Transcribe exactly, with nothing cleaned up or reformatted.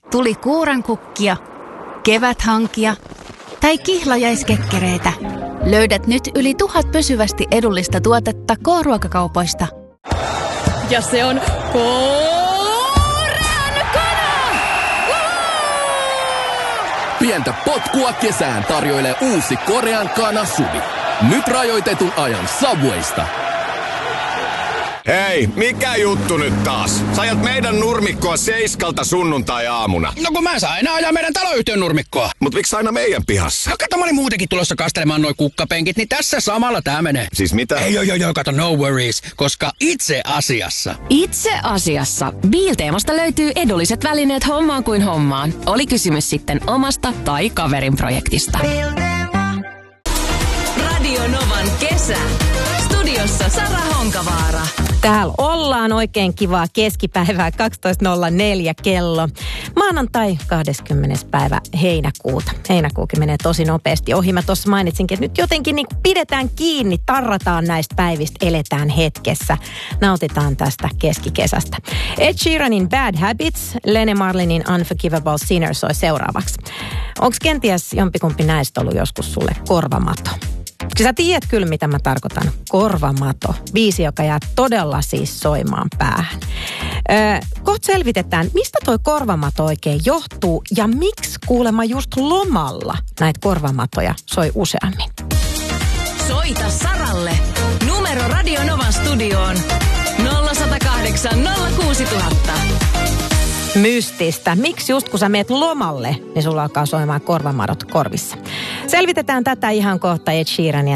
Tuli kuurankukkia, keväthankia tai kihlajaiskekkereitä. Löydät nyt yli tuhat pysyvästi edullista tuotetta K-ruokakaupoista. Ja se on korean kana! Pientä potkua kesään tarjoilee uusi korean kana suvi. Nyt rajoitetun ajan Subwaysta. Hei, mikä juttu nyt taas? Sä ajat meidän nurmikkoa seiskalta sunnuntai-aamuna. No kun mä saan aina ajaa meidän taloyhtiön nurmikkoa. Mut miksi aina meidän pihassa? No kato, mä olin muutenkin tulossa kastelemaan noi kukkapenkit, niin tässä samalla tää menee. Siis mitä? Ei joo joo joo, kato, no worries, koska itse asiassa... Itse asiassa Biilteemasta löytyy edulliset välineet hommaan kuin hommaan. Oli kysymys sitten omasta tai kaverin projektista. Radio Novan kesä. Studiossa Sara Honkavaara. Täällä ollaan, oikein kivaa keskipäivää, kaksitoista nolla neljä kello. Maanantai kahdeskymmenes päivä heinäkuuta. Heinäkuukin menee tosi nopeasti ohi. Mä tuossa mainitsinkin, että nyt jotenkin niin pidetään kiinni, tarrataan näistä päivistä, eletään hetkessä. Nautitaan tästä keskikesästä. Ed Sheeranin Bad Habits, Lene Marlinin Unforgivable Sinner soi seuraavaksi. Onko kenties jompikumpi näistä ollut joskus sulle korvamato? Sä tiedät kyllä, mitä mä tarkoitan. Korvamato. Biisi, joka jää todella siis soimaan päähän. Öö, kohta selvitetään, mistä toi korvamato oikein johtuu ja miksi kuulemma just lomalla näitä korvamatoja soi useammin. Soita Saralle. Numero Radio Novan studioon nolla yksi nolla kahdeksan nolla kuusi nolla nolla nolla. Mystistä. Miksi just kun sä meet lomalle, niin sulla alkaa soimaan korvamadot korvissa? Selvitetään tätä ihan kohta Ed Sheerania